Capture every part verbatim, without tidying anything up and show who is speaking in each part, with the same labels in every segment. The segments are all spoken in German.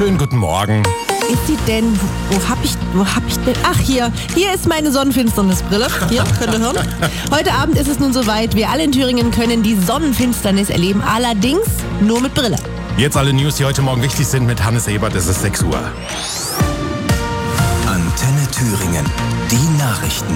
Speaker 1: Schönen guten Morgen.
Speaker 2: Ist sie denn, wo, wo hab ich, wo hab ich denn, ach hier, hier ist meine Sonnenfinsternisbrille, hier, könnt ihr hören. Heute Abend ist es nun soweit, wir alle in Thüringen können die Sonnenfinsternis erleben, allerdings nur mit Brille.
Speaker 1: Jetzt alle News, die heute Morgen wichtig sind mit Hannes Ebert, es ist sechs Uhr.
Speaker 3: Antenne Thüringen, die Nachrichten.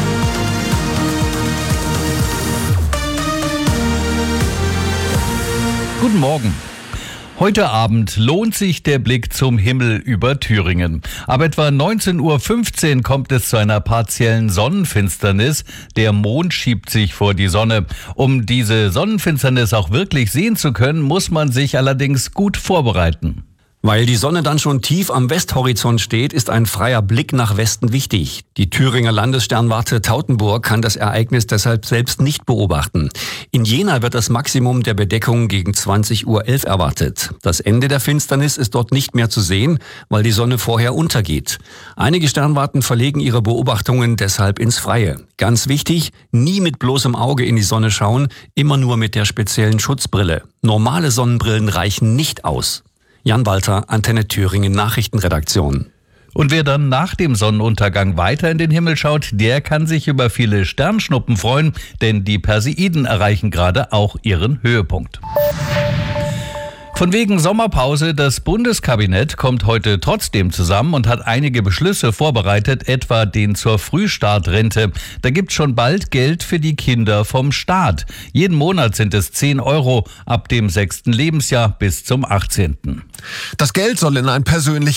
Speaker 4: Guten Morgen. Heute Abend lohnt sich der Blick zum Himmel über Thüringen. Ab etwa neunzehn Uhr fünfzehn kommt es zu einer partiellen Sonnenfinsternis. Der Mond schiebt sich vor die Sonne. Um diese Sonnenfinsternis auch wirklich sehen zu können, muss man sich allerdings gut vorbereiten.
Speaker 5: Weil die Sonne dann schon tief am Westhorizont steht, ist ein freier Blick nach Westen wichtig. Die Thüringer Landessternwarte Tautenburg kann das Ereignis deshalb selbst nicht beobachten. In Jena wird das Maximum der Bedeckung gegen zwanzig Uhr elf erwartet. Das Ende der Finsternis ist dort nicht mehr zu sehen, weil die Sonne vorher untergeht. Einige Sternwarten verlegen ihre Beobachtungen deshalb ins Freie. Ganz wichtig, nie mit bloßem Auge in die Sonne schauen, immer nur mit der speziellen Schutzbrille. Normale Sonnenbrillen reichen nicht aus. Jan Walter, Antenne Thüringen Nachrichtenredaktion.
Speaker 4: Und wer dann nach dem Sonnenuntergang weiter in den Himmel schaut, der kann sich über viele Sternschnuppen freuen, denn die Perseiden erreichen gerade auch ihren Höhepunkt. Von wegen Sommerpause, das Bundeskabinett kommt heute trotzdem zusammen und hat einige Beschlüsse vorbereitet, etwa den zur Frühstartrente. Da gibt's schon bald Geld für die Kinder vom Staat. Jeden Monat sind es zehn Euro ab dem sechsten Lebensjahr bis zum achtzehnten
Speaker 6: Das Geld soll in ein persönliches